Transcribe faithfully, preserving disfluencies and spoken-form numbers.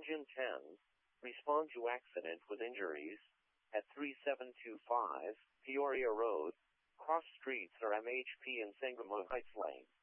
Engine ten, respond to accident with injuries at three seven two five Peoria Road, cross streets are M H P and Sangamo Heights Lane.